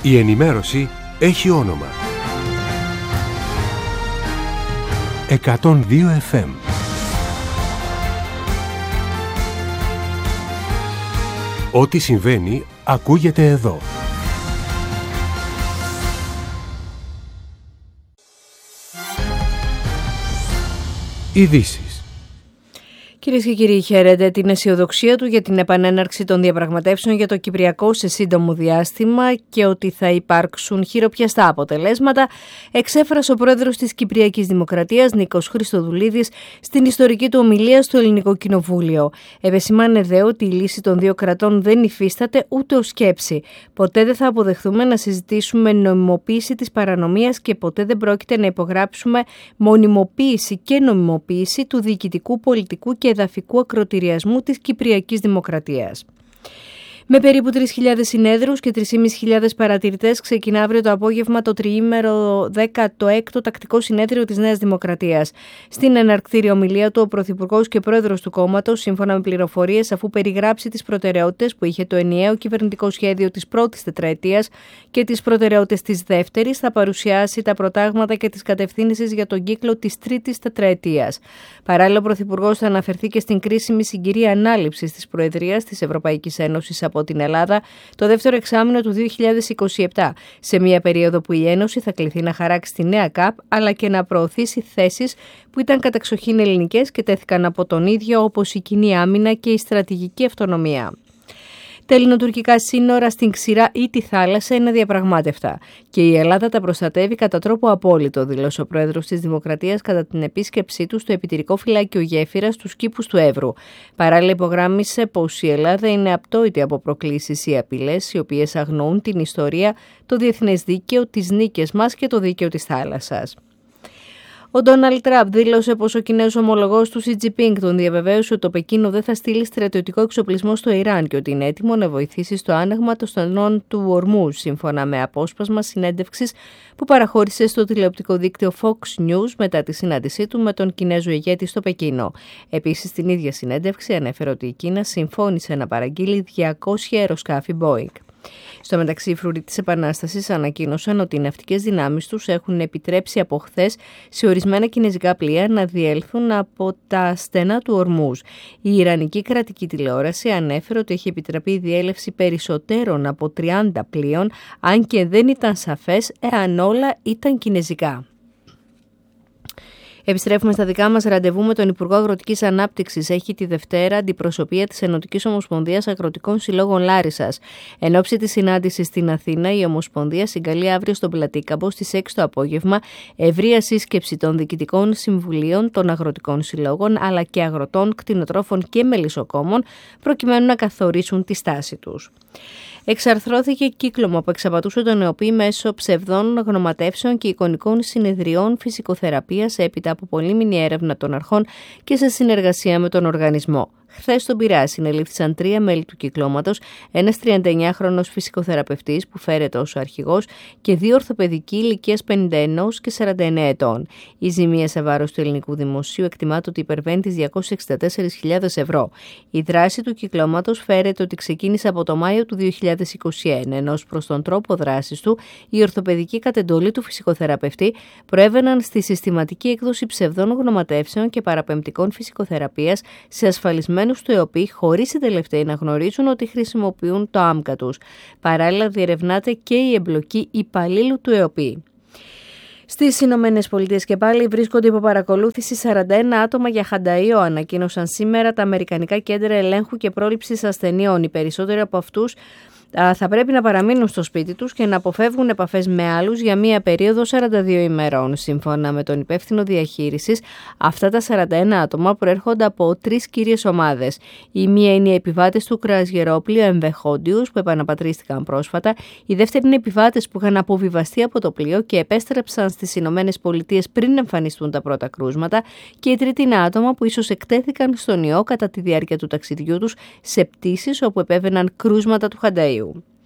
Η ενημέρωση έχει όνομα. 102 FM. Ό,τι συμβαίνει ακούγεται εδώ. Ειδήσεις. Κυρίες και κύριοι, χαίρετε την αισιοδοξία του για την επανέναρξη των διαπραγματεύσεων για το Κυπριακό σε σύντομο διάστημα και ότι θα υπάρξουν χειροπιαστά αποτελέσματα, εξέφρασε ο πρόεδρος της Κυπριακής Δημοκρατίας, Νίκος Χριστοδουλίδης, στην ιστορική του ομιλία στο Ελληνικό Κοινοβούλιο. Επεσημάνε δε ότι η λύση των δύο κρατών δεν υφίσταται ούτε ως σκέψη. Ποτέ δεν θα αποδεχθούμε να συζητήσουμε νομιμοποίηση της παρανομίας και ποτέ δεν πρόκειται να υπογράψουμε μονιμοποίηση και νομιμοποίηση του διοικητικού, πολιτικού και εδαφικού ακροτηριασμού της Κυπριακής Δημοκρατίας. Με περίπου 3.000 συνέδρους και 3.500 παρατηρητές ξεκινά αύριο το απόγευμα το τριήμερο 16ο τακτικό συνέδριο της Νέας Δημοκρατίας. Στην εναρκτήρια ομιλία του, ο Πρωθυπουργός και Πρόεδρος του κόμματος, σύμφωνα με πληροφορίες, αφού περιγράψει τις προτεραιότητες που είχε το ενιαίο κυβερνητικό σχέδιο της πρώτης τετραετίας και τις προτεραιότητες της δεύτερης, θα παρουσιάσει τα προτάγματα και τις κατευθύνσεις για τον κύκλο της τρίτης τετραετίας. Παράλληλα, ο Πρωθυπουργός θα αναφερθεί και στην κρίσιμη συγκυρία ανάληψης της Προεδρίας της Ευρωπαϊκής Ένωσης από την Ελλάδα το δεύτερο εξάμηνο του 2027, σε μια περίοδο που η Ένωση θα κληθεί να χαράξει τη νέα ΚΑΠ, αλλά και να προωθήσει θέσεις που ήταν κατεξοχήν ελληνικές και τέθηκαν από τον ίδιο, όπως η κοινή άμυνα και η στρατηγική αυτονομία. Τα ελληνοτουρκικά σύνορα στην Ξηρά ή τη θάλασσα είναι αδιαπραγμάτευτα και η Ελλάδα τα προστατεύει κατά τρόπο απόλυτο, δήλωσε ο πρόεδρος της Δημοκρατίας κατά την επίσκεψή του στο επιτηρικό φυλάκιο Γέφυρας στους κήπους του Εύρου. Παράλληλα, υπογράμμισε πως η Ελλάδα είναι απτόητη από προκλήσεις ή απειλές οι οποίες αγνοούν την ιστορία, το διεθνές δίκαιο, τις νίκες μας και το δίκαιο της θάλασσας. Ο Ντόναλντ Τραμπ δήλωσε πως ο Κινέζος ομολογός του Σι Τζινπίνγκ τον διαβεβαίωσε ότι το Πεκίνο δεν θα στείλει στρατιωτικό εξοπλισμό στο Ιράν και ότι είναι έτοιμο να βοηθήσει στο άνοιγμα των στενών του Ορμούζ, σύμφωνα με απόσπασμα συνέντευξης που παραχώρησε στο τηλεοπτικό δίκτυο Fox News μετά τη συνάντησή του με τον Κινέζο ηγέτη στο Πεκίνο. Επίσης, στην ίδια συνέντευξη ανέφερε ότι η Κίνα συμφώνησε να παραγγείλει 200 αεροσκάφη Boeing. Στο μεταξύ, οι φρουροί της Επανάστασης ανακοίνωσαν ότι οι ναυτικές δυνάμεις τους έχουν επιτρέψει από χθες σε ορισμένα κινέζικα πλοία να διέλθουν από τα στενά του Ορμούζ. Η Ιρανική κρατική τηλεόραση ανέφερε ότι έχει επιτραπεί η διέλευση περισσότερων από 30 πλοίων, αν και δεν ήταν σαφές εάν όλα ήταν κινέζικα. Επιστρέφουμε στα δικά μας ραντεβού με τον Υπουργό Αγροτικής Ανάπτυξης. Έχει τη Δευτέρα αντιπροσωπεία της Ενωτικής Ομοσπονδίας Αγροτικών Συλλόγων Λάρισσας. Εν ώψη της συνάντησης στην Αθήνα, η Ομοσπονδία συγκαλεί αύριο στον Πλατήκαμπο στις 6 το απόγευμα ευρεία σύσκεψη των διοικητικών συμβουλίων των αγροτικών συλλόγων αλλά και αγροτών, κτηνοτρόφων και μελισσοκόμων, προκειμένου να καθορίσουν τη στάση τους. Εξαρθρώθηκε κύκλωμα που εξαπατούσε τον ΕΟΠΗ μέσω ψευδών γνωματεύσεων και εικονικών συνεδριών φυσικοθεραπείας έπειτα από πολύμηνη έρευνα των αρχών και σε συνεργασία με τον οργανισμό. Χθες στον Πειραιά συνελήφθησαν 3 μέλη του κυκλώματος, ένας 39χρονος φυσικοθεραπευτής που φέρεται ως αρχηγός και 2 ορθοπαιδικοί ηλικίας 51 και 49 ετών. Η ζημία σε βάρος του ελληνικού δημοσίου εκτιμάται ότι υπερβαίνει τις 264.000 ευρώ. Η δράση του κυκλώματος φέρεται ότι ξεκίνησε από το Μάιο του 2021, ενώ προς τον τρόπο δράσης του, οι ορθοπαιδικοί κατ' εντολή του φυσικοθεραπευτή προέβαιναν στη συστηματική έκδοση ψευδών γνωματεύσεων και παραπεμπτικών φυσικοθεραπείας σε ασφαλισμένους του ΕΟΠΗ, χωρίς οι τελευταίοι να γνωρίζουν ότι χρησιμοποιούν το άμκα τους. Παράλληλα, διερευνάται και η εμπλοκή υπαλλήλου του ΕΟΠΗ. Στις Ηνωμένες Πολιτείες και πάλι βρίσκονται υπό παρακολούθηση 41 άτομα για χανταΐο, ανακοίνωσαν σήμερα τα Αμερικανικά Κέντρα Ελέγχου και Πρόληψης Ασθενειών. Οι περισσότεροι από αυτούς θα πρέπει να παραμείνουν στο σπίτι τους και να αποφεύγουν επαφές με άλλους για μία περίοδο 42 ημερών. Σύμφωνα με τον υπεύθυνο διαχείρισης, αυτά τα 41 άτομα προέρχονται από 3 κύριες ομάδες. Η μία είναι οι επιβάτες του κρουαζιερόπλοιου MV Hondius που επαναπατρίστηκαν πρόσφατα. Οι δεύτεροι είναι επιβάτες που είχαν αποβιβαστεί από το πλοίο και επέστρεψαν στις Ηνωμένες Πολιτείες πριν εμφανιστούν τα πρώτα κρούσματα. Και η τρίτη είναι άτομα που ίσως εκτέθηκαν στον ιό κατά τη διάρκεια του ταξιδιού τους σε πτήσεις όπου επέβαιναν κρούσματα του χανταΐου.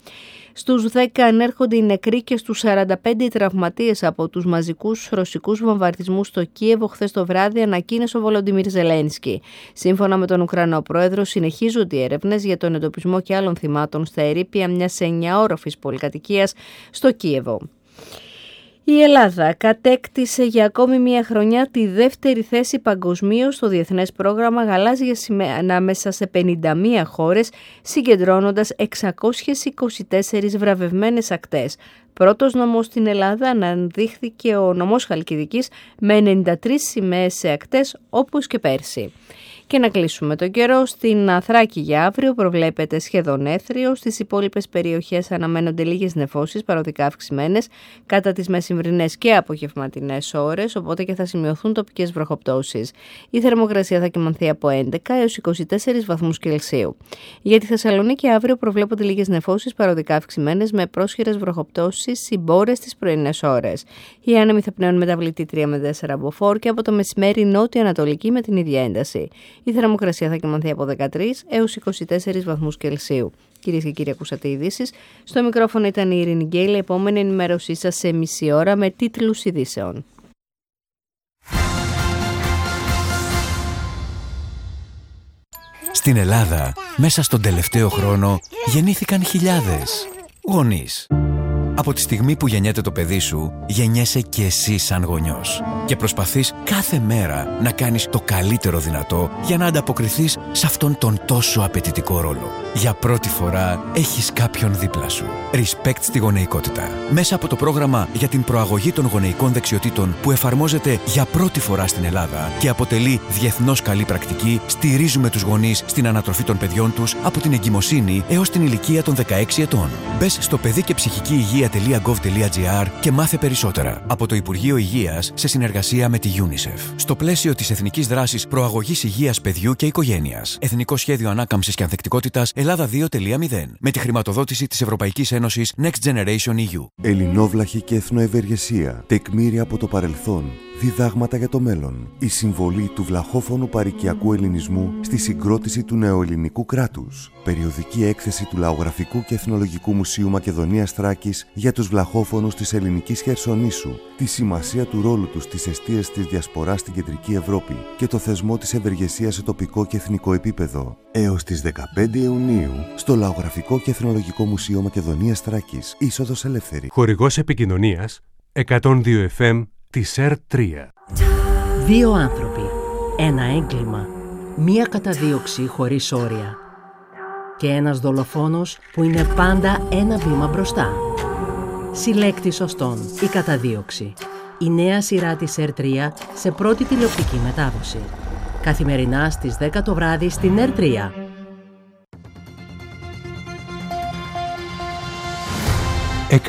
Στους 10 ανέρχονται οι νεκροί και στους 45 οι τραυματίες από τους μαζικούς ρωσικούς βομβαρδισμούς στο Κίεβο χθες το βράδυ, ανακοίνωσε ο Βολοντιμίρ Ζελένσκι. Σύμφωνα με τον Ουκρανό πρόεδρο, συνεχίζονται οι έρευνες για τον εντοπισμό και άλλων θυμάτων στα ερείπια μιας 9όροφης πολυκατοικίας στο Κίεβο. Η Ελλάδα κατέκτησε για ακόμη μια χρονιά τη δεύτερη θέση παγκοσμίως στο Διεθνές Πρόγραμμα Γαλάζια Σημαία ανάμεσα σε 51 χώρες, συγκεντρώνοντας 624 βραβευμένες ακτές. Πρώτος νομός στην Ελλάδα αναδείχθηκε ο νομός Χαλκιδικής με 93 σημαίες σε ακτές όπως και πέρσι. Και να κλείσουμε τον καιρό. Στην Θράκη για αύριο προβλέπεται σχεδόν έθριο. Στις υπόλοιπες περιοχές αναμένονται λίγες νεφώσεις, παροδικά αυξημένες, κατά τις μεσημβρινές και απογευματινές ώρες, οπότε και θα σημειωθούν τοπικές βροχοπτώσεις. Η θερμοκρασία θα κυμανθεί από 11 έως 24 βαθμούς Κελσίου. Για τη Θεσσαλονίκη αύριο προβλέπονται λίγες νεφώσεις, παροδικά αυξημένες, με πρόσχερες βροχοπτώσεις συμπόρες τις πρωινές ώρες. Οι άνεμοι θα πνέουν μεταβλητή 3 με 4 μποφόρ και από το μεσημέρι νότια-ανατολική με την ίδια ένταση. Η θερμοκρασία θα κυμανθεί από 13 έως 24 βαθμούς Κελσίου. Κυρίες και κύριοι, ακούσατε ειδήσεις. Στο μικρόφωνο ήταν η Ειρήνη Γκέιλ. Επόμενη ενημέρωσή σας σε μισή ώρα με τίτλους ειδήσεων. Στην Ελλάδα, μέσα στον τελευταίο χρόνο, γεννήθηκαν χιλιάδες γονείς. Από τη στιγμή που γεννιέται το παιδί σου, γεννιέσαι και εσύ σαν γονιός. Και προσπαθείς κάθε μέρα να κάνεις το καλύτερο δυνατό για να ανταποκριθείς σε αυτόν τον τόσο απαιτητικό ρόλο. Για πρώτη φορά έχεις κάποιον δίπλα σου. Respect στη γονεϊκότητα. Μέσα από το πρόγραμμα για την προαγωγή των γονεϊκών δεξιοτήτων που εφαρμόζεται για πρώτη φορά στην Ελλάδα και αποτελεί διεθνώς καλή πρακτική, στηρίζουμε τους γονείς στην ανατροφή των παιδιών τους από την εγκυμοσύνη έως την ηλικία των 16 ετών. Μπες στο παιδικεψυχικηυγεία.gov.gr και μάθε περισσότερα από το Υπουργείο Υγείας σε συνεργασία με τη UNICEF. Στο πλαίσιο της Εθνικής Δράσης Προαγωγής Υγείας Παιδιού και Οικογένειας. Εθνικό Σχέδιο Ανάκαμψης και Ανθεκτικότητας Ελλάδα 2.0. Με τη χρηματοδότηση της Ευρωπαϊκής Ένωσης Next Generation EU. Ελληνόβλαχη και εθνοευεργεσία. Τεκμήρια από το παρελθόν. Διδάγματα για το μέλλον. Η συμβολή του βλαχόφωνου παροικιακού ελληνισμού στη συγκρότηση του νεοελληνικού κράτους. Περιοδική έκθεση του Λαογραφικού και Εθνολογικού Μουσείου Μακεδονίας Θράκης για τους βλαχόφωνους της ελληνικής Χερσονήσου. Τη σημασία του ρόλου τους στις εστίες της διασποράς στην Κεντρική Ευρώπη και το θεσμό της ευεργεσίας σε τοπικό και εθνικό επίπεδο. Έως τις 15 Ιουνίου στο Λαογραφικό και Εθνολογικό Μουσείο Μακεδονίας Θράκης. Είσοδος ελεύθερη. Χορηγός επικοινωνίας 102 FM της ΕΡΤ3. Δύο άνθρωποι, ένα έγκλημα, μία καταδίωξη χωρίς όρια και ένας δολοφόνος που είναι πάντα ένα βήμα μπροστά. Συλλέκτη σωστών, η καταδίωξη. Η νέα σειρά της ΕΡΤ3 σε πρώτη τηλεοπτική μετάδοση. Καθημερινά στις 10 το βράδυ στην ΕΡΤ3.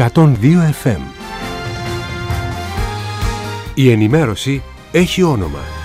«102 FM». Η ενημέρωση έχει όνομα.